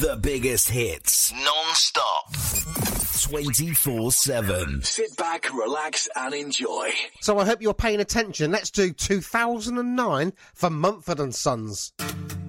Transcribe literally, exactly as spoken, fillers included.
The biggest hits, non-stop, twenty-four seven. Sit back, relax and enjoy. So I hope you're paying attention. Let's do two thousand nine for Mumford and Sons.